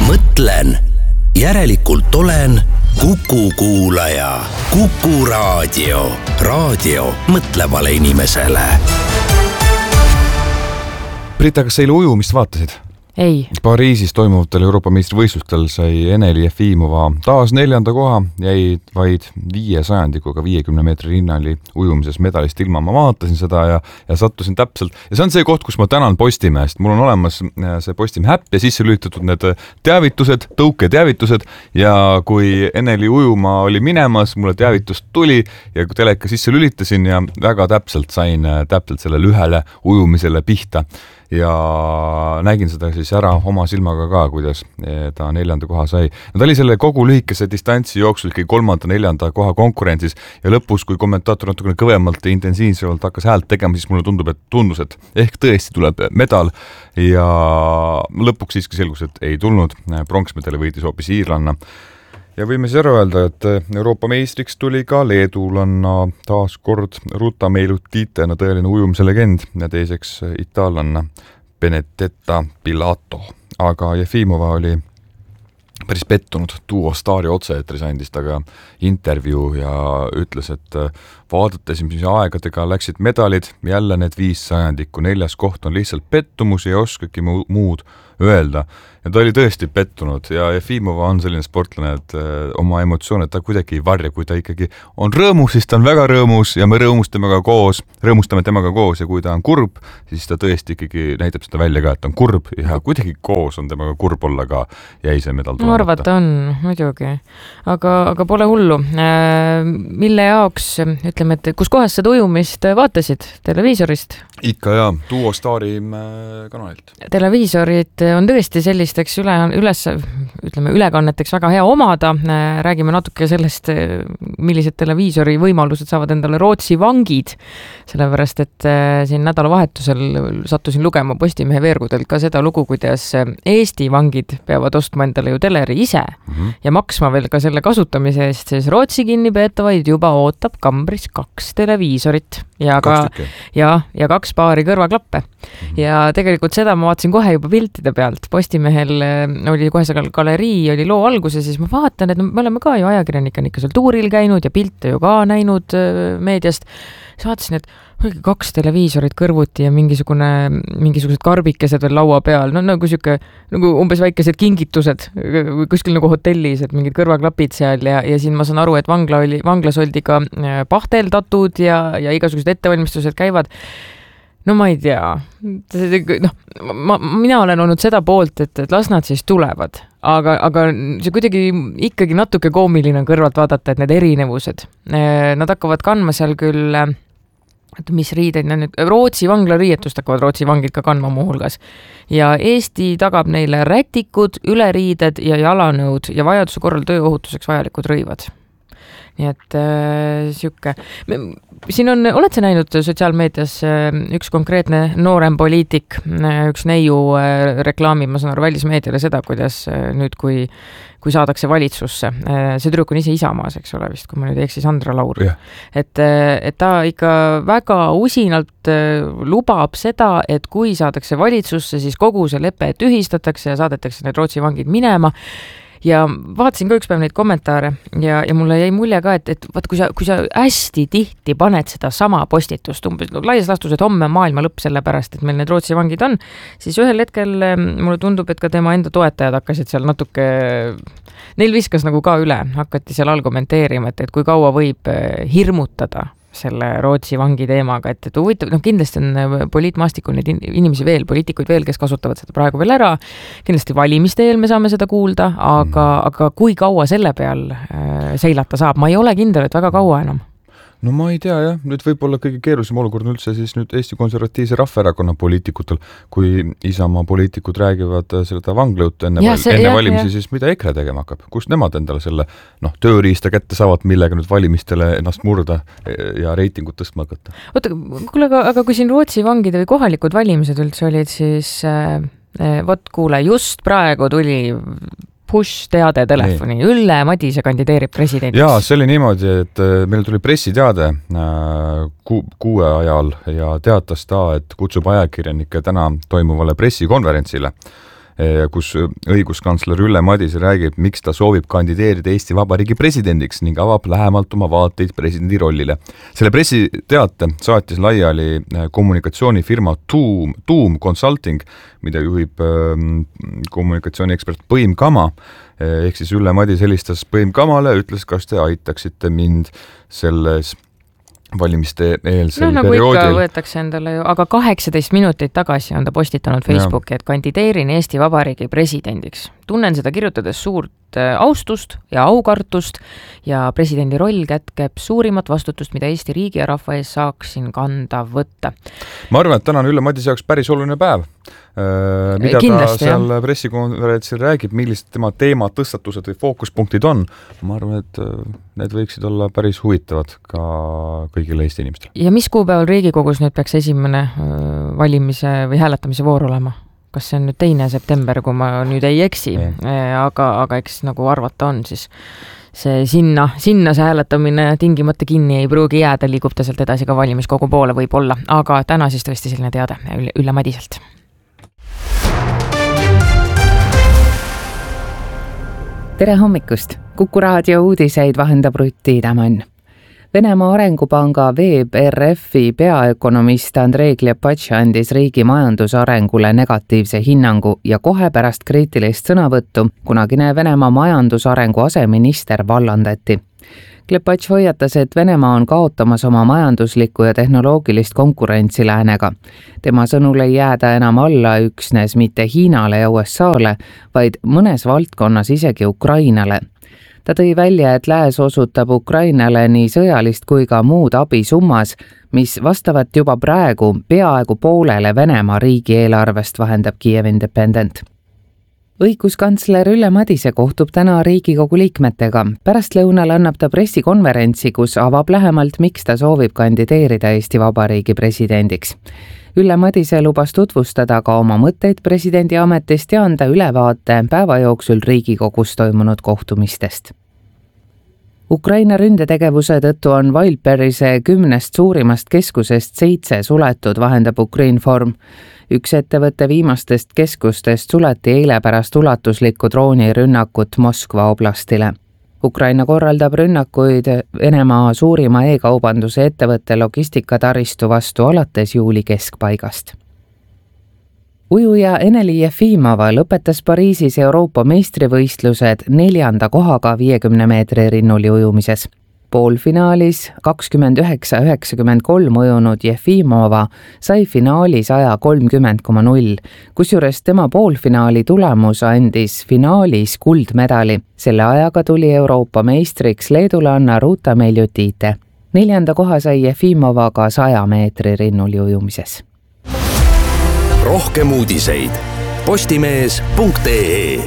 Mõtlen, järelikult olen Kuku kuulaja. Kuku raadio. Raadio mõtlevale inimesele. Brita, kas sa eile ujumist vaatasid? Ei. Pariisis toimuvatel Euroopa meistrivõistlustel sai Eneli Jefimova taas 4. koha, jäi vaid 500 50 meetri rinnali ujumises medalist ilma. Ma vaatasin seda ja sattusin täpselt. Ja see on see koht, kus ma tänan Postimehest. Mul on olemas see Postimehe äpp ja sisse lülitatud need teavitused, tõuketeavitused ja kui Eneli ujuma oli minemas, mulle teavitust tuli ja kui teleka sisse lülitasin ja väga täpselt sain täpselt sellele ühele ujumisele pihta. Ja nägin seda siis ära oma silmaga ka, kuidas ta 4. koha sai. No ta oli selle kogu lühikese distantsi jooksul ikkagi 3., 4. koha konkurentsis ja lõpus, kui kommentaator natukene kõvemalt ja intensiivselt hakkas häält tegema, siis mulle tundus, et ehk tõesti tuleb medal ja lõpuks siiski selgus, et ei tulnud. Pronksmedali võitis hoopis iirlanna. Ja võime siis ära öelda, et Euroopa meistriks tuli ka leedulanna, taas kord Ruta Meilutitena tõeline ujumise legend ja teiseks itaallanna Benedetta Pilato. Aga Jefimova oli päris pettunud. Duo Staari otse-eetris andis taga intervjuu ja ütles, et vaadates, mis aegadega läksid medalid, jälle need 500, 4. koht on lihtsalt pettumus ja ei oskagi muud öelda. Ja ta oli tõesti pettunud ja Jefimova on selline sportlane, et oma emotsioone ta kuidagi ei varja, kui ta ikkagi on rõõmus, siis ta on väga rõõmus ja me rõõmustame temaga koos ja kui ta on kurb, siis ta tõesti ikkagi näitab seda välja ka, et ta on kurb ja kuidagi koos on temaga kurb olla ka jäi see medal tulemata. Ma arvata on, muidugi. Aga pole hullu. Mille jaoks, ütleme, et kus kohas seda ujumist vaatasid? Televiisorist? Ikka jaa, Duo Staari kanalilt. Televiisorid on tõesti sellisteks ülekanneteks väga hea omada. Räägime natuke sellest, millised televiisori võimalused saavad endale Rootsi vangid, sellepärast, et siin nädalavahetusel sattusin lugema Postimehe veergudelt ka seda lugu, kuidas Eesti vangid peavad ostma endale ju teleri ise ja maksma veel ka selle kasutamise eest, siis Rootsi kinnipeetavaid juba ootab kambris 2 televiisorit ja 2 paari kõrvaklappe. Ja tegelikult seda ma vaatasin kohe juba piltide pealt. Postimehel oli kohe see galerii, oli loo alguse, siis ma vaatan, et me oleme ka ju ajakirjanikena ikka seal tuuril käinud ja pilte ju ka näinud meediast. Siis vaatasin, et 2 televiisorit kõrvuti ja mingisugused karbikesed veel laua peal. No nagu umbes väikesed kingitused kuskil nagu hotellis, et mingid kõrvaklapid seal ja siin ma saan aru, et vanglas oldi ka pahteldatud ja igasugused ettevalmistused käivad. No ma ei tea. Mina olen olnud seda poolt, et las nad siis tulevad. Aga see kuidagi ikkagi natuke koomiline kõrvalt vaadata, et need erinevused. Nad hakkavad kandma seal küll, mis riideid, Rootsi vangla riietust hakkavad Rootsi vangid ka kandma muuhulgas. Ja Eesti tagab neile rätikud, üleriided ja jalanõud ja vajaduse korral tööohutuseks vajalikud rõivad. Nii et siuke. Siin oled sa näinud sotsiaalmeedias üks konkreetne noorem poliitik, üks neiu reklaami, ma saan aru välismeediale seda, kuidas nüüd, kui saadakse valitsusse. See tüdruk on ise Isamaas, eks ole vist, kui ma nüüd eksis Sandra Laur. Yeah. Et ta ikka väga usinalt lubab seda, et kui saadakse valitsusse, siis kogu see lepe tühistatakse ja saadetakse need Rootsi vangid minema. Ja vaatasin ka üks päev neid kommentaare ja mulle jäi mulje ka, et vaat, kui sa hästi tihti paned seda sama postitust, umbes laias lastus, et homme maailma lõpp sellepärast, et meil need Rootsi vangid on, siis ühel hetkel mulle tundub, et ka tema enda toetajad hakkasid seal natuke, neil viskas nagu ka üle, hakati seal all kommenteerima, et kui kaua võib hirmutada selle Rootsi vangi teemaga, et huvitav, kindlasti on poliitmaastikul neid inimesi veel, poliitikuid veel, kes kasutavad seda praegu veel ära. Kindlasti valimiste eel me saame seda kuulda, aga kui kaua selle peal seilata saab? Ma ei ole kindel, et väga kaua enam. No ma ei tea jah, nüüd võib olla kõige keerulisem olukord üldse siis nüüd Eesti Konservatiivse Rahvaerakonna poliitikutel, kui Isamaa poliitikud räägivad seda vanglajut enne valimisi, siis mida EKRE tegema hakkab? Kus nemad endale selle tööriista kätte saavad, millega nüüd valimistele ennast murda ja reitingut tõstma hakata? Oota, aga kui siin Rootsi vangide või kohalikud valimised üldse olid, siis kuule, just praegu tuli push-teade telefoni. Ülle Madise kandideerib presidendiks. Jaa, see oli niimoodi, et meil tuli pressiteade 6 ajal ja teatas ta, et kutsub ajakirjanikke täna toimuvale pressikonverentsile. kus õiguskantsler Ülle Madise räägib, miks ta soovib kandideerida Eesti Vabariigi presidendiks ning avab lähemalt oma vaateid presidendi rollile. Selle pressiteate saatis laiali kommunikatsioonifirma Tuum Consulting, mida juhib kommunikatsiooniekspert Põim Kama, ehk siis Ülle Madis helistas Põim Kamale ja ütles, kas te aitaksite mind selles valimiste eelsel nagu perioodil. Ikka võetakse endale ju, aga 18 minutit tagasi on ta postitanud Facebooki, et kandideerin Eesti Vabariigi presidendiks. Tunnen seda kirjutades suurt austust ja aukartust ja presidendi roll kätkeb suurimat vastutust, mida Eesti riigi ja rahva ees saaksin kanda võtta. Ma arvan, et täna on Ülle Madise jaoks päris oluline päev. Mida kindlasti, ta seal pressikonverentsil räägib, millised tema teema tõstatused või fookuspunktid on. Ma arvan, et need võiksid olla päris huvitavad ka kõigile Eesti inimestele. Ja mis kuupäeval Riigikogus nüüd peaks esimene valimise või hääletamise voor olema? Kas see on nüüd 2. september, kui ma nüüd ei eksi, aga eks nagu arvata on, siis see sinna see hääletamine tingimata kinni ei pruugi jääda, liigub ta sealt edasi ka valimiskogu poole võib-olla, aga täna siis tõesti selline teade Ülle Madiselt. Tere hommikust! Kuku raadio uudiseid vahendab Rutti Idamann. Venemaa Arengupanga VBRF-i peaökonomist Andrei Klepatš andis riigi majandusarengule negatiivse hinnangu ja kohe pärast kriitilist sõnavõttu kunagine Venemaa majandusarengu aseminister vallandati. Klepatš hoiatas, et Venemaa on kaotamas oma majanduslikku ja tehnoloogilist konkurentsi läänega. Tema sõnul ei jääda enam alla üksnes mitte Hiinale ja USAle, vaid mõnes valdkonnas isegi Ukrainale. Ta tõi välja, et lääs osutab Ukrainale nii sõjalist kui ka muud abi summas, mis vastavat juba praegu peaaegu poolele Venemaa riigieelarvest, vahendab Kiev Independent. Õiguskantsler Ülle Madise kohtub täna Riigikogu liikmetega. Pärast lõunal annab ta pressikonverentsi, kus avab lähemalt, miks ta soovib kandideerida Eesti Vabariigi presidendiks. Ülle Madise lubas tutvustada ka oma mõtteid presidendi ametist ja anda ülevaate päeva jooksul Riigikogus toimunud kohtumistest. Ukraina ründetegevuse tõttu on Wildberry'se 10 suurimast keskusest 7 suletud, vahendab Ukrinform. Üks ettevõtte viimastest keskustest suleti eile pärast ulatuslikku droonirünnakut Moskva oblastile. Ukraina korraldab rünnakuid Venemaa suurima e-kaubanduse ettevõtte logistikataristu vastu alates juuli keskpaigast. Ujuja Eneli Jefimova lõpetas Pariisis Euroopa meistrivõistlused 4. kohaga 50 meetri rinnuli ujumises. Poolfinaalis 29.93 ujunud Jefimova sai finaalis aja 30,0, kusjuures tema poolfinaali tulemus andis finaalis kuldmedali. Selle ajaga tuli Euroopa meistriks leedulanna Ruta Meljutite. 4. koha sai Jefimova ka 100 meetri rinnuli ujumises. Rohkem uudiseid postimees.ee.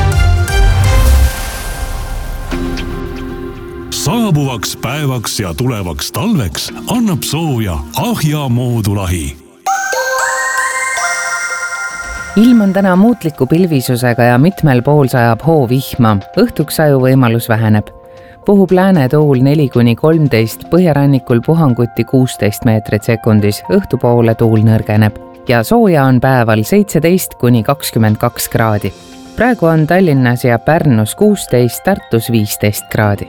Saabuvaks päevaks ja tulevaks talveks annab sooja Ahja moodulahi. Ilm on täna muutliku pilvisusega ja mitmel pool sajab hoovihma. Õhtuks sajuvõimalus väheneb. Puhub läänetuul 4-13, põhjarannikul puhanguti 16 meetrit sekundis, õhtupoole tuul nõrgeneb. Ja sooja on päeval 17-22 kraadi. Praegu on Tallinnas ja Pärnus 16, Tartus 15 kraadi.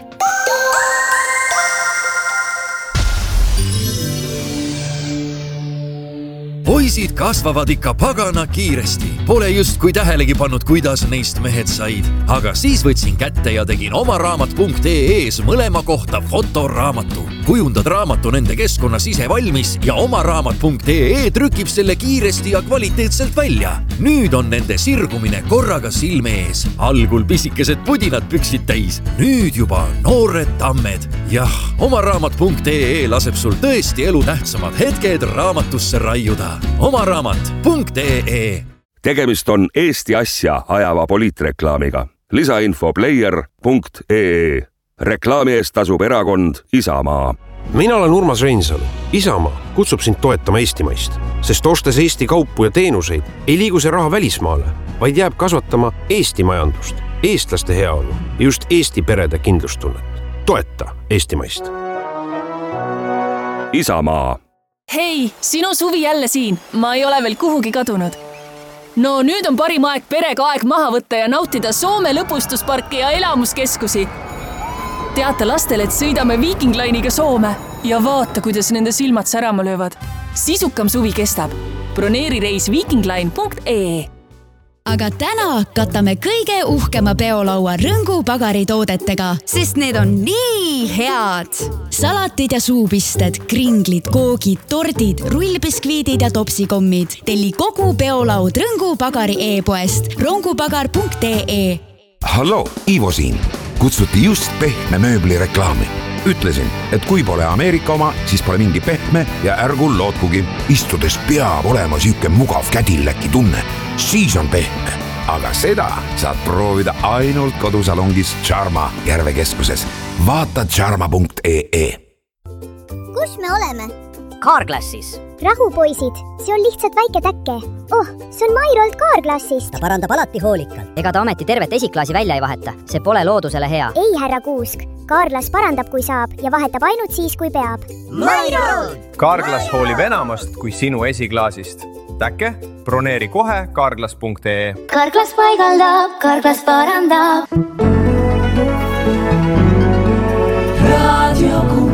Poisid kasvavad ikka pagana kiiresti. Pole justkui tähelegi pannud, kuidas neist mehed said. Aga siis võtsin kätte ja tegin omaraamat.ee-s mõlema kohta fotoraamatu. Kujundad raamatu nende keskkonnas ise valmis ja omaraamat.ee trükib selle kiiresti ja kvaliteetselt välja. Nüüd on nende sirgumine korraga silme ees. Algul pisikesed pudinad püksid täis. Nüüd juba noored tammed. Jah, omaraamat.ee laseb sul tõesti elu tähtsamad hetked raamatusse raiuda. omaraamat.ee. Tegemist on Eesti asja ajava poliitreklaamiga. Lisainfo player.ee. Reklaami eest tasub erakond Isamaa. Mina olen Urmas Reinsalu. Isamaa kutsub sind toetama Eestimaist, sest ostes Eesti kaupu ja teenuseid ei liigu see raha välismaale, vaid jääb kasvatama Eesti majandust, eestlaste heaolu ja just Eesti perede kindlustunnet. Toeta Eestimaist. Isamaa. Hei, sinu suvi jälle siin. Ma ei ole veel kuhugi kadunud. No nüüd on parim aeg perega aeg maha võtta ja nautida Soome lõbustusparke ja elamuskeskusi. Teata lastele, et sõidame Viking Line'iga Soome ja vaata, kuidas nende silmad särama löövad. Sisukam suvi kestab. Broneeri reis vikingline.ee. Aga täna katame kõige uhkema peolaua Rõngu pagaritoodetega, sest need on nii head. Salatid ja suupisted, kringlid, koogid, tordid, rullbiskviidid ja topsikommid. Telli kogu peolaud Rõngu pagari e-poest rongupagar.ee. Hallo, Ivo siin. Kutsuti just pehme mööbli reklaami. Ütlesin, et kui pole Ameerika oma, siis pole mingi pehme ja ärgu lootkugi. Istudes peab olema süüke mugav kädilläki tunne. Siis on pehme. Aga seda saad proovida ainult kodusalongis Charma Järvekeskuses. Vaata charma.ee. Kus me oleme? Carglassis. Rahu, poisid. See on lihtsalt väike täkke. See on Mairolt Carglassist. Ta parandab alati hoolikalt. Ega ta ometi tervet esiklaasi välja ei vaheta. See pole loodusele hea. Ei, härra Kuusk. Carglass parandab, kui saab ja vahetab ainult siis, kui peab. Mairolt! Carglass hoolib enamast kui sinu esiklaasist. Täkke, broneeri kohe carglass.ee. Carglass paigaldab, Carglass parandab. Radio Kuku.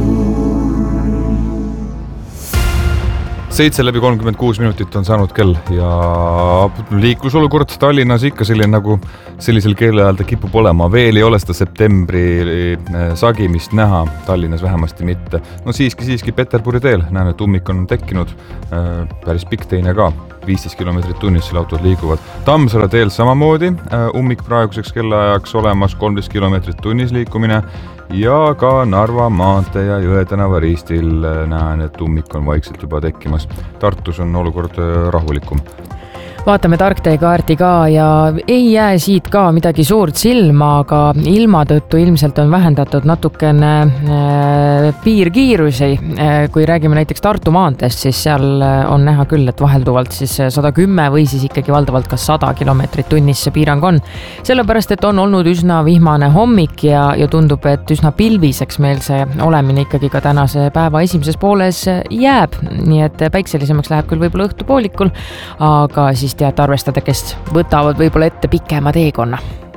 7:36 on saanud kell ja liiklusolukord Tallinnas ikka selline nagu sellisel keeleajal ta kipub olema. Veel ei ole seda septembri sagimist näha, Tallinnas vähemasti mitte. No siiski Peterburi teel näen, et ummik on tekkinud, päris pikk teine ka, 15 kilomeetrit tunnis seal autod liiguvad. Tammsaare teel samamoodi, ummik praeguseks kellaajaks olemas, 13 kilomeetrit tunnis liikumine ja ka Narva maantee ja Jõe tänava ristil näen, et ummik on vaikselt juba tekkimas. Tartus on olukord rahulikum. Vaatame tarkteekaarti ka ja ei jää siit ka midagi suurt silma, aga ilma tõttu ilmselt on vähendatud natukene piirkiirusi. Kui räägime näiteks Tartu maanteest, siis seal on näha küll, et vahelduvalt siis 110 või siis ikkagi valdavalt ka 100 kilomeetrit tunnis see piirang on. Sellepärast, et on olnud üsna vihmane hommik ja tundub, et üsna pilviseks meil see olemine ikkagi ka tänase päeva esimeses pooles jääb. Nii et päikselisemaks läheb küll võib-olla õhtupoolikul, aga siis tead arvestada, kes võtavad võib-olla ette pikema teekonna.